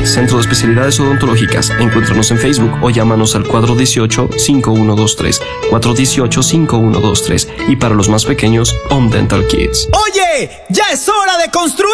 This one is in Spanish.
Centro de Especialidades Odontológicas. Encuéntranos en Facebook o llámanos al 418-5123, 418-5123. Y para los más pequeños, Home Dental Kids. ¡Oye! ¡Ya es hora de construir!